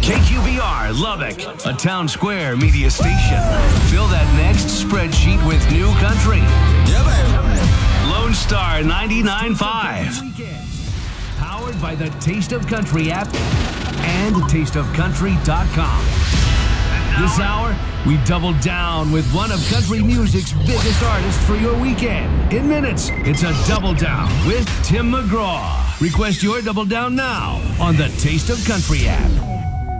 KQBR Lubbock, a town square media station. Fill that next spreadsheet with new country. Yeah, baby. Lone Star 99.5. Powered by the Taste of Country app and tasteofcountry.com. This hour, we double down with one of country music's biggest artists for your weekend. In minutes, it's a Double Down with Tim McGraw. Request your Double Down now on the Taste of Country app.